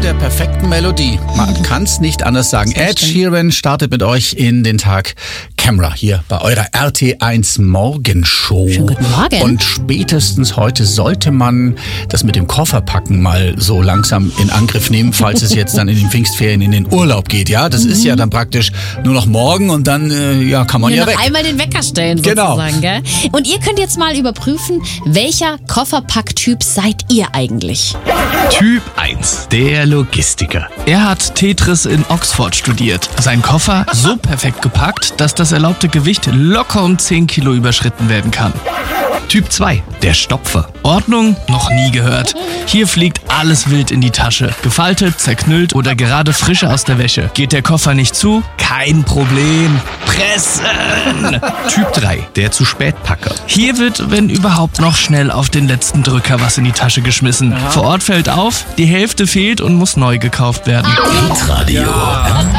der perfekten Melodie. Man kann's nicht anders sagen. Ed Sheeran startet mit euch in den Tag. Camera hier bei eurer RT1 Morgenshow. Schönen guten Morgen. Und spätestens heute sollte man das mit dem Kofferpacken mal so langsam in Angriff nehmen, falls es jetzt dann in den Pfingstferien in den Urlaub geht. Ja, das ist ja dann praktisch nur noch morgen und dann kann man noch weg. Einmal den Wecker stellen sozusagen, gell? Und ihr könnt jetzt mal überprüfen, welcher Kofferpacktyp seid ihr eigentlich? Typ 1, der Logistiker. Er hat Tetris in Oxford studiert. Sein Koffer so perfekt gepackt, dass das erlaubte Gewicht locker um 10 Kilo überschritten werden kann. Typ 2, der Stopfer. Ordnung? Noch nie gehört. Hier fliegt alles wild in die Tasche. Gefaltet, zerknüllt oder gerade frisch aus der Wäsche. Geht der Koffer nicht zu? Kein Problem. Pressen! Typ 3, der Zu-Spät-Packer. Hier wird, wenn überhaupt, noch schnell auf den letzten Drücker was in die Tasche geschmissen. Vor Ort fällt auf, die Hälfte fehlt und muss neu gekauft werden. Hitradio.